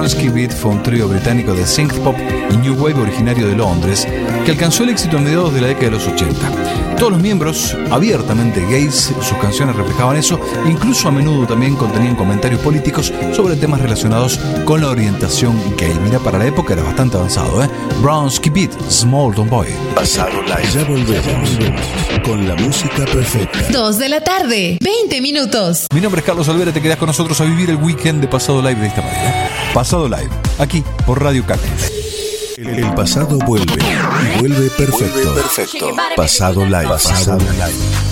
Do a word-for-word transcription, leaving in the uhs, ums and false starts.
Bronski Beat fue un trío británico de synth pop y new wave originario de Londres que alcanzó el éxito a mediados de la década de los ochenta. Todos los miembros abiertamente gays, sus canciones reflejaban eso, incluso a menudo también contenían comentarios políticos sobre temas relacionados con la orientación gay. Mira, para la época era bastante avanzado, ¿eh? Bronski Beat, Small Town Boy. Pasado Live. Ya volvemos con la música perfecta. Dos de la tarde, veinte minutos. Mi nombre es Carlos Alvera, te quedás con nosotros a vivir el weekend de Pasado Live de esta manera. Pasado Live, aquí por Radio Cactus. El pasado vuelve y vuelve perfecto. Vuelve perfecto. Pasado Live. Pasado Live.